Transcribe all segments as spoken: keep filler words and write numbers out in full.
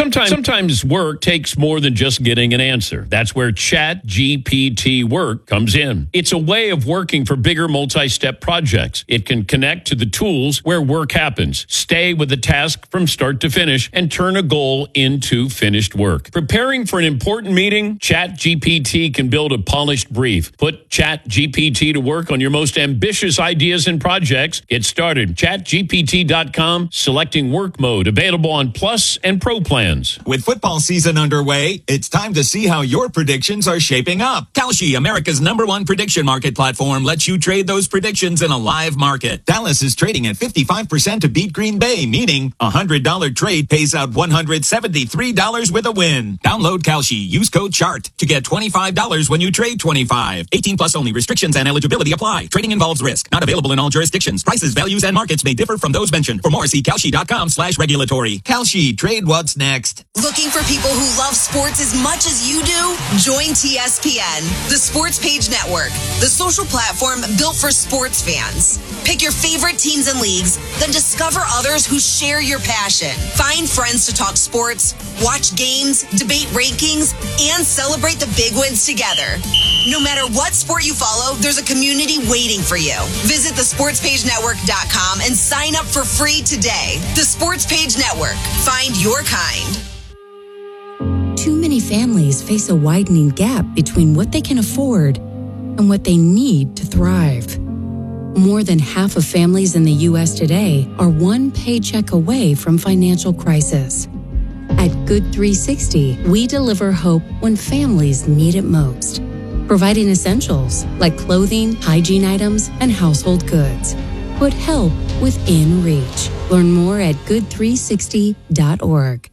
Sometimes, sometimes work takes more than just getting an answer. That's where Chat G P T Work comes in. It's a way of working for bigger multi-step projects. It can connect to the tools where work happens, stay with the task from start to finish, and turn a goal into finished work. Preparing for an important meeting, Chat G P T can build a polished brief. Put Chat G P T to work on your most ambitious ideas and projects. Get started. chat G P T dot com, selecting work mode, available on Plus and Pro plans. With football season underway, it's time to see how your predictions are shaping up. Kalshi, America's number one prediction market platform, lets you trade those predictions in a live market. Dallas is trading at fifty-five percent to beat Green Bay, meaning a one hundred dollars trade pays out one hundred seventy-three dollars with a win. Download Kalshi. Use code CHART to get twenty-five dollars when you trade twenty-five. eighteen plus only. Restrictions and eligibility apply. Trading involves risk. Not available in all jurisdictions. Prices, values, and markets may differ from those mentioned. For more, see Kalshi dot com slash regulatory. Kalshi. Trade what's next. Looking for people who love sports as much as you do? Join T S P N, the Sports Page Network, the social platform built for sports fans. Pick your favorite teams and leagues, then discover others who share your passion. Find friends to talk sports, watch games, debate rankings, and celebrate the big wins together. No matter what sport you follow, there's a community waiting for you. Visit the sports page network dot com and sign up for free today. The Sports Page Network. Find your kind. Too many families face a widening gap between what they can afford and what they need to thrive. More than half of families in the U S today are one paycheck away from financial crisis. At Good three sixty, we deliver hope when families need it most, providing essentials like clothing, hygiene items, and household goods. Put help within reach. Learn more at good three sixty dot org.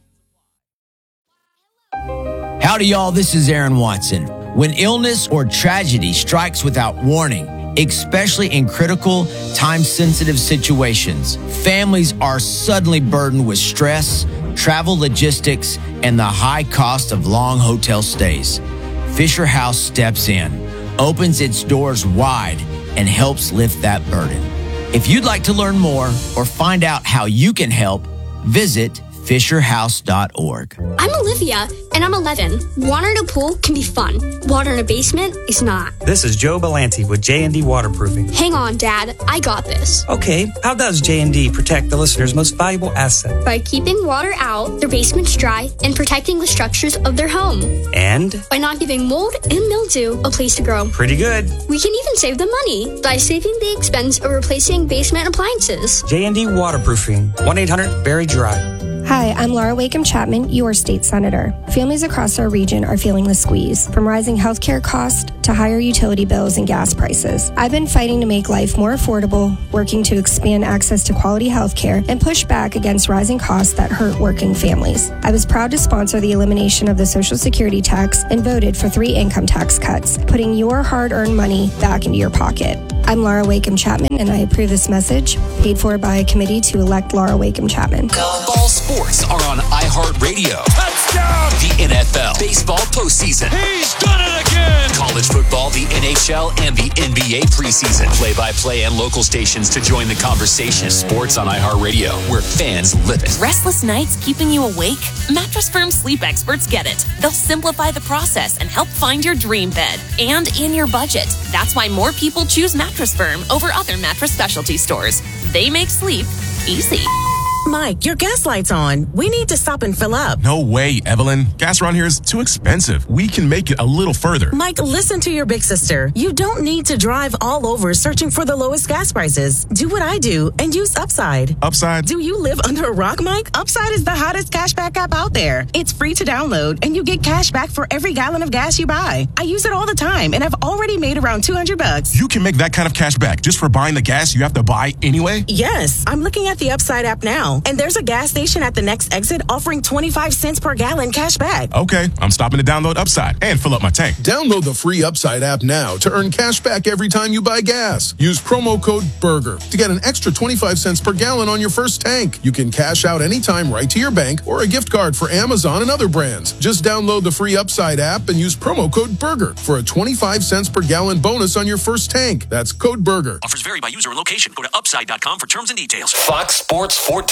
Howdy, y'all. This is Aaron Watson. When illness or tragedy strikes without warning, especially in critical, time-sensitive situations, families are suddenly burdened with stress, travel logistics, and the high cost of long hotel stays. Fisher House steps in, opens its doors wide, and helps lift that burden. If you'd like to learn more or find out how you can help, visit fisher house dot org. I'm Olivia, and I'm eleven. Water in a pool can be fun. Water in a basement is not. This is Joe Belanti with J and D Waterproofing. Hang on, Dad. I got this. Okay, how does J and D protect the listener's most valuable asset? By keeping water out, their basements dry, and protecting the structures of their home. And? By not giving mold and mildew a place to grow. Pretty good. We can even save them money by saving the expense of replacing basement appliances. J and D Waterproofing. one eight hundred very dry. Hi, I'm Laura Wakeham Chapman, your state senator. Families across our region are feeling the squeeze, from rising healthcare costs to higher utility bills and gas prices. I've been fighting to make life more affordable, working to expand access to quality healthcare, and push back against rising costs that hurt working families. I was proud to sponsor the elimination of the Social Security tax and voted for three income tax cuts, putting your hard-earned money back into your pocket. I'm Laura Wakeham Chapman, and I approve this message, paid for by a committee to elect Laura Wakeham Chapman. All sports are on iHeartRadio. Touchdown! The N F L, baseball postseason. He's done it again! College football, the N H L, and the N B A preseason. Play-by-play and local stations to join the conversation. Sports on iHeartRadio, where fans live it. Restless nights keeping you awake? Mattress Firm sleep experts get it. They'll simplify the process and help find your dream bed, and in your budget. That's why more people choose Mattress Firm over other mattress specialty stores. They make sleep easy. Mike, your gas light's on. We need to stop and fill up. No way, Evelyn. Gas around here is too expensive. We can make it a little further. Mike, listen to your big sister. You don't need to drive all over searching for the lowest gas prices. Do what I do and use Upside. Upside? Do you live under a rock, Mike? Upside is the hottest cashback app out there. It's free to download, and you get cash back for every gallon of gas you buy. I use it all the time, and I've already made around two hundred bucks. You can make that kind of cash back just for buying the gas you have to buy anyway? Yes. I'm looking at the Upside app now. And there's a gas station at the next exit offering twenty-five cents per gallon cash back. Okay, I'm stopping to download Upside and fill up my tank. Download the free Upside app now to earn cash back every time you buy gas. Use promo code BURGER to get an extra twenty-five cents per gallon on your first tank. You can cash out anytime right to your bank or a gift card for Amazon and other brands. Just download the free Upside app and use promo code BURGER for a twenty-five cents per gallon bonus on your first tank. That's code BURGER. Offers vary by user and location. Go to upside dot com for terms and details. Fox Sports fourteen.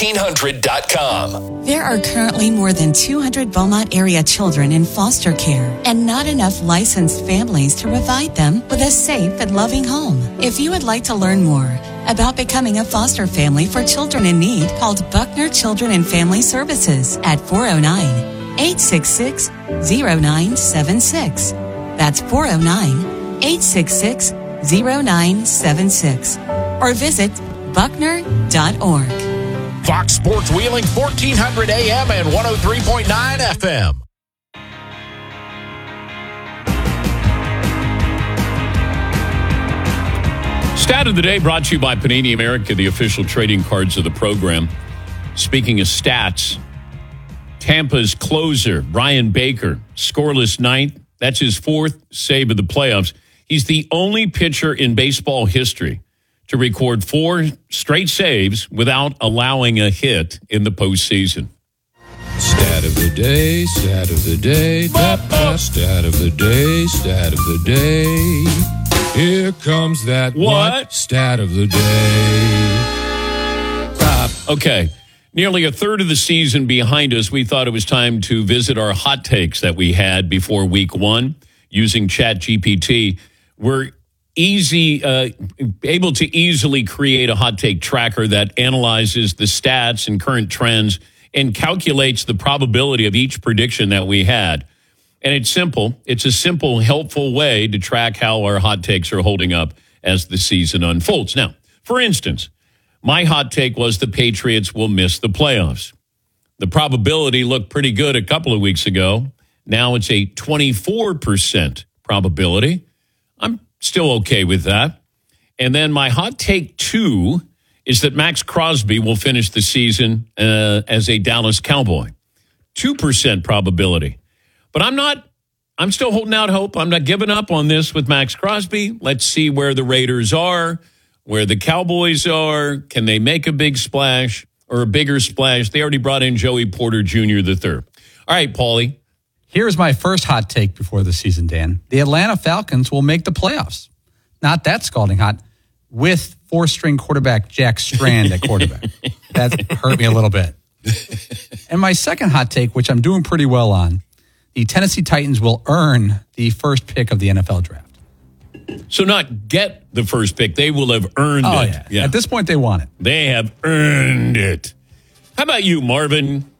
fourteen hundred dot com. There are currently more than two hundred Beaumont area children in foster care and not enough licensed families to provide them with a safe and loving home. If you would like to learn more about becoming a foster family for children in need, call Buckner Children and Family Services at four oh nine, eight six six, oh nine seven six. That's four oh nine, eight six six, oh nine seven six. Or visit buckner dot org. Fox Sports Wheeling, fourteen hundred A M and one oh three point nine F M. Stat of the day brought to you by Panini America, the official trading cards of the program. Speaking of stats, Tampa's closer, Ryan Baker, scoreless ninth. That's his fourth save of the playoffs. He's the only pitcher in baseball history to record four straight saves without allowing a hit in the postseason. Stat of the day, stat of the day, da, da, stat of the day, stat of the day. Here comes that what? what? Stat of the day. Uh, okay. Nearly a third of the season behind us, we thought it was time to visit our hot takes that we had before week one using ChatGPT. We're easy, uh, able to easily create a hot take tracker that analyzes the stats and current trends and calculates the probability of each prediction that we had. And it's simple. It's a simple, helpful way to track how our hot takes are holding up as the season unfolds. Now, for instance, my hot take was the Patriots will miss the playoffs. The probability looked pretty good a couple of weeks ago. Now it's a twenty-four percent probability. I'm still okay with that. And then my hot take two is that Max Crosby will finish the season uh, as a Dallas Cowboy. two percent probability. But I'm not, I'm still holding out hope. I'm not giving up on this with Max Crosby. Let's see where the Raiders are, where the Cowboys are. Can they make a big splash or a bigger splash? They already brought in Joey Porter Junior the third. All right, Paulie. Here's my first hot take before the season, Dan. The Atlanta Falcons will make the playoffs. Not that scalding hot. With four-string quarterback Jack Strand at quarterback. That hurt me a little bit. And my second hot take, which I'm doing pretty well on, the Tennessee Titans will earn the first pick of the N F L draft. So not get the first pick. They will have earned oh, it. Yeah. yeah. At this point, they want it. They have earned it. How about you, Marvin?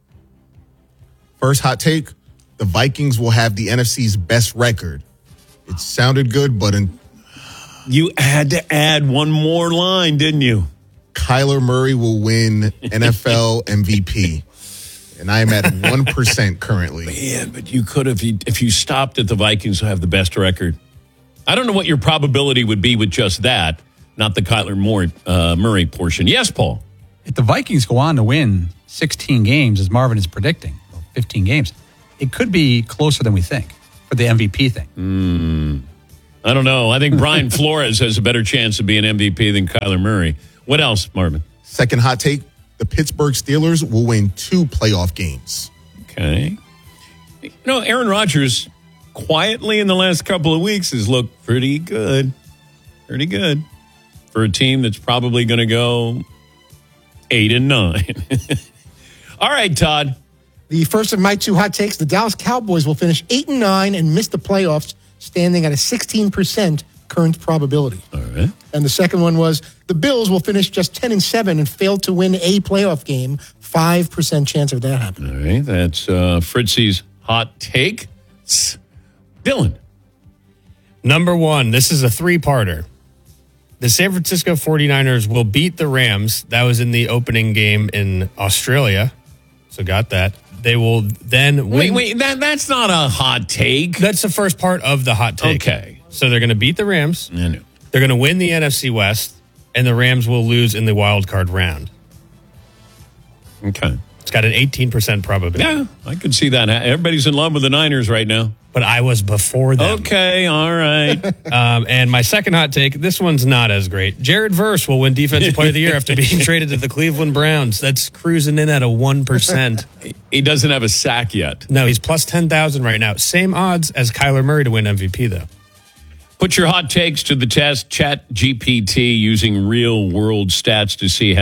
First hot take, the Vikings will have the N F C's best record. It sounded good, but... In- you had to add one more line, didn't you? Kyler Murray will win N F L M V P. And I am at one percent currently. Man, but you could have, if you stopped at the Vikings who have the best record. I don't know what your probability would be with just that, not the Kyler Moore, uh, Murray portion. Yes, Paul? If the Vikings go on to win sixteen games, as Marvin is predicting, fifteen games, it could be closer than we think for the M V P thing. Mm, I don't know. I think Brian Flores has a better chance of being M V P than Kyler Murray. What else, Marvin? Second hot take. The Pittsburgh Steelers will win two playoff games. Okay. You know, Aaron Rodgers quietly in the last couple of weeks has looked pretty good. Pretty good. For a team that's probably going to go eight and nine. All right, Todd. The first of my two hot takes, the Dallas Cowboys will finish eight and nine and miss the playoffs, standing at a sixteen percent current probability. All right. And the second one was the Bills will finish just ten and seven and fail to win a playoff game. five percent chance of that happening. All right. That's uh, Fritzy's hot take. Dylan. Number one, this is a three-parter. The San Francisco forty-niners will beat the Rams. That was in the opening game in Australia. So got that. They will then win. Wait, wait, that, that's not a hot take. That's the first part of the hot take. Okay. So they're going to beat the Rams. I know. They're going to win the N F C West, and the Rams will lose in the wild card round. Okay. It's got an eighteen percent probability. Yeah, I could see that. Everybody's in love with the Niners right now. But I was before them. Okay, all right. um, and my second hot take, this one's not as great. Jared Verse will win Defensive Player of the Year after being traded to the Cleveland Browns. That's cruising in at a one percent. He doesn't have a sack yet. No, he's plus ten thousand right now. Same odds as Kyler Murray to win M V P, though. Put your hot takes to the test. Chat G P T using real-world stats to see how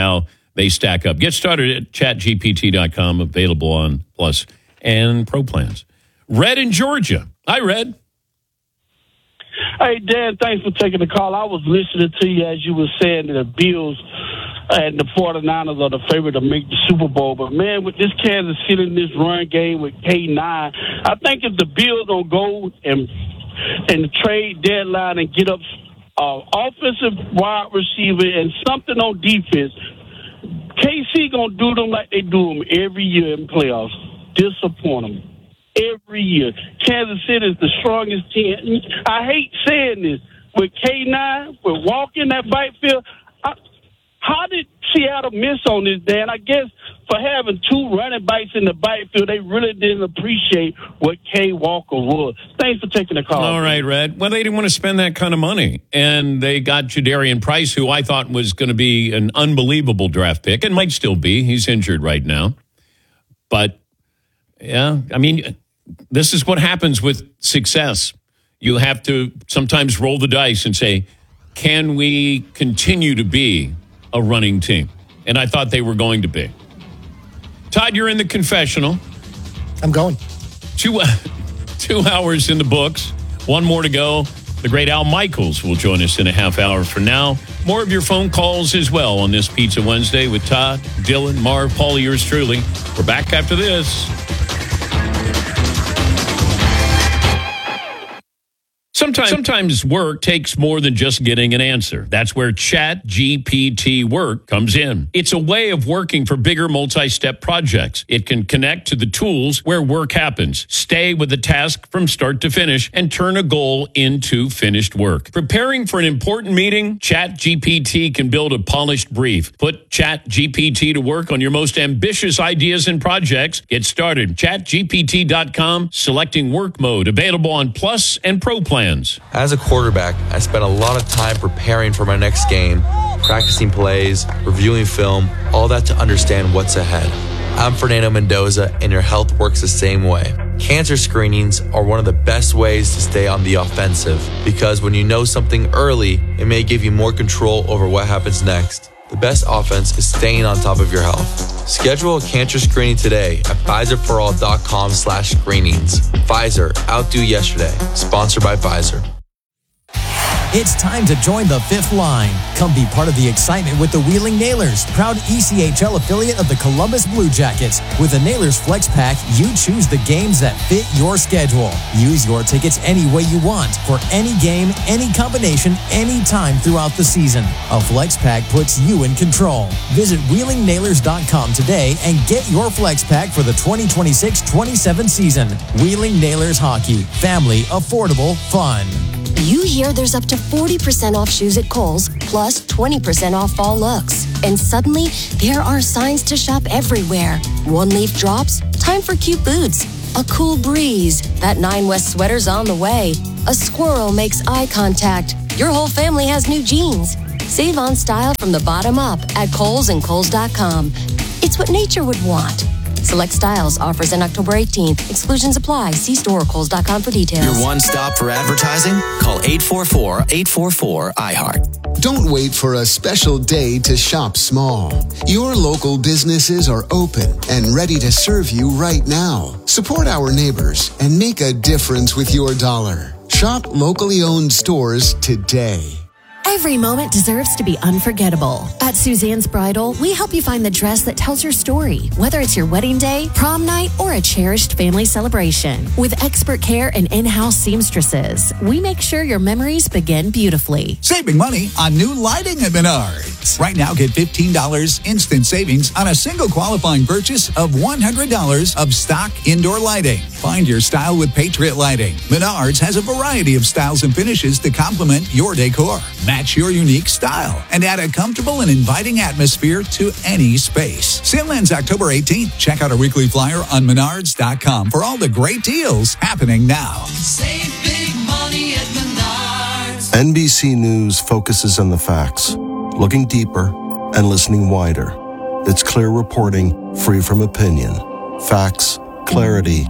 they stack up. Get started at chat G P T dot com, available on Plus and Pro plans. Red in Georgia. Hi, Red. Hey, Dan, thanks for taking the call. I was listening to you as you were saying that the Bills and the 49ers are the favorite to make the Super Bowl. But, man, with this Kansas City in this run game with K nine, I think if the Bills don't go and, and the trade deadline and get up uh, offensive wide receiver and something on defense, K C going to do them like they do them every year in playoffs. Disappoint them. Every year. Kansas City is the strongest team. I hate saying this. With K nine, with walking that backfield, I, how did Seattle miss on this, Dan? I guess for having two running backs in the backfield, they really didn't appreciate what K Walker was. Thanks for taking the call. All right, Red. Well, they didn't want to spend that kind of money. And they got Jadarian Price, who I thought was going to be an unbelievable draft pick, and might still be. He's injured right now. But, yeah, I mean, this is what happens with success. You have to sometimes roll the dice and say, can we continue to be a running team? And I thought they were going to be. Todd, you're in the confessional. I'm going. Two, two hours in the books. One more to go. The great Al Michaels will join us in a half hour from now. More of your phone calls as well on this Pizza Wednesday with Todd, Dylan, Marv, Paul, yours truly. We're back after this. Sometimes, sometimes work takes more than just getting an answer. That's where Chat G P T Work comes in. It's a way of working for bigger multi-step projects. It can connect to the tools where work happens, stay with the task from start to finish, and turn a goal into finished work. Preparing for an important meeting? Chat G P T can build a polished brief. Put Chat G P T to work on your most ambitious ideas and projects. Get started. chat G P T dot com, selecting work mode, available on Plus and Pro plans. As a quarterback, I spent a lot of time preparing for my next game, practicing plays, reviewing film, all that to understand what's ahead. I'm Fernando Mendoza, and your health works the same way. Cancer screenings are one of the best ways to stay on the offensive, because when you know something early, it may give you more control over what happens next. The best offense is staying on top of your health. Schedule a cancer screening today at Pfizer for all dot com slash screenings. Pfizer, outdo yesterday. Sponsored by Pfizer. It's time to join the fifth line. Come be part of the excitement with the Wheeling Nailers, proud E C H L affiliate of the Columbus Blue Jackets. With the Nailers Flex Pack, you choose the games that fit your schedule. Use your tickets any way you want for any game, any combination, anytime throughout the season. A Flex Pack puts you in control. Visit wheeling nailers dot com today and get your Flex Pack for the twenty twenty-six twenty-seven season. Wheeling Nailers Hockey. Family, affordable, fun. You hear there's up to forty percent off shoes at Kohl's, plus twenty percent off fall looks. And suddenly, there are signs to shop everywhere. One leaf drops, time for cute boots. A cool breeze, that Nine West sweater's on the way. A squirrel makes eye contact. Your whole family has new jeans. Save on style from the bottom up at Kohl's and Kohl's dot com. It's what nature would want. Select styles, offers in October eighteenth. Exclusions apply. See store or Kohl's dot com for details. Your one stop for advertising? Call eight four four, eight four four, I heart. Don't wait for a special day to shop small. Your local businesses are open and ready to serve you right now. Support our neighbors and make a difference with your dollar. Shop locally owned stores today. Every moment deserves to be unforgettable. At Suzanne's Bridal, we help you find the dress that tells your story, whether it's your wedding day, prom night, or a cherished family celebration. With expert care and in-house seamstresses, we make sure your memories begin beautifully. Saving money on new lighting at Menards. Right now, get fifteen dollars instant savings on a single qualifying purchase of one hundred dollars of stock indoor lighting. Find your style with Patriot Lighting. Menards has a variety of styles and finishes to complement your decor. Match your unique style and add a comfortable and inviting atmosphere to any space. Sale ends October eighteenth. Check out our weekly flyer on menards dot com for all the great deals happening now. Save big money at Menards. N B C News focuses on the facts, looking deeper and listening wider. It's clear reporting, free from opinion. Facts, clarity,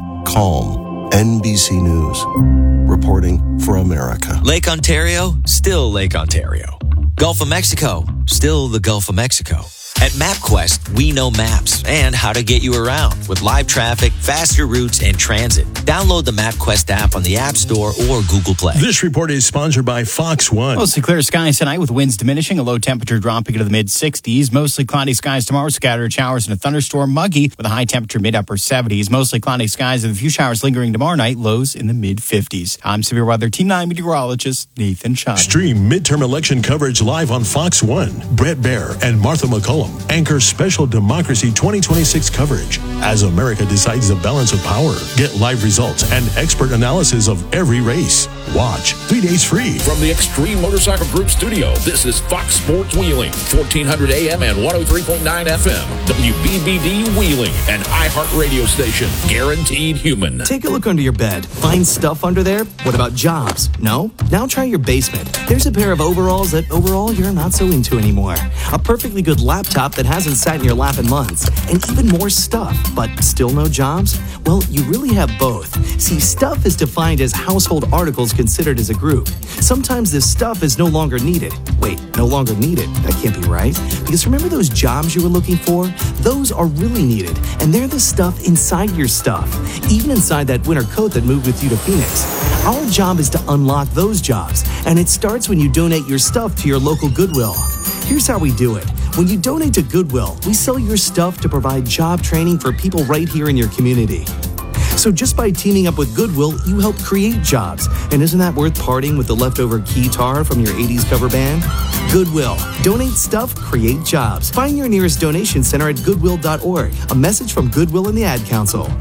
calm. N B C News. Reporting for America. Lake Ontario, still Lake Ontario. Gulf of Mexico, still the Gulf of Mexico. At MapQuest, we know maps and how to get you around with live traffic, faster routes, and transit. Download the MapQuest app on the App Store or Google Play. This report is sponsored by Fox One. Mostly clear skies tonight with winds diminishing, a low temperature dropping into the mid sixties. Mostly cloudy skies tomorrow, scattered showers and a thunderstorm. Muggy with a high temperature mid-upper seventies. Mostly cloudy skies with a few showers lingering tomorrow night, lows in the mid fifties. I'm Severe Weather Team nine meteorologist Nathan Schein. Stream midterm election coverage live on Fox One. Brett Baer and Martha McCullum anchor special Democracy twenty twenty-six coverage as America decides the balance of power. Get live results and expert analysis of every race. Watch three days free. From the Extreme Motorcycle Group studio, this is Fox Sports Wheeling, fourteen hundred A M and one oh three point nine F M. W B B D Wheeling, an iHeart radio station. Guaranteed human. Take a look under your bed. Find stuff under there? What about jobs? No? Now try your basement. There's a pair of overalls that overall you're not so into anymore. A perfectly good laptop that hasn't sat in your lap in months. And even more stuff, but still no jobs? Well, you really have both. See, stuff is defined as household articles considered as a group. Sometimes this stuff is no longer needed. Wait, no longer needed? That can't be right. Because remember those jobs you were looking for? Those are really needed. And they're the stuff inside your stuff. Even inside that winter coat that moved with you to Phoenix. Our job is to unlock those jobs. And it starts when you donate your stuff to your local Goodwill. Here's how we do it. When you donate to Goodwill, we sell your stuff to provide job training for people right here in your community. So just by teaming up with Goodwill, you help create jobs. And isn't that worth parting with the leftover guitar from your eighties cover band? Goodwill. Donate stuff, create jobs. Find your nearest donation center at goodwill dot org. A message from Goodwill and the Ad Council.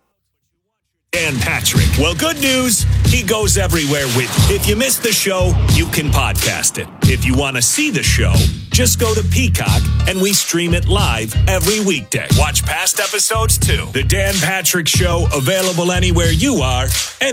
Dan Patrick. Well, good news, he goes everywhere with you. If you missed the show, you can podcast it. If you want to see the show, just go to Peacock and we stream it live every weekday. Watch past episodes too. The Dan Patrick Show, available anywhere you are.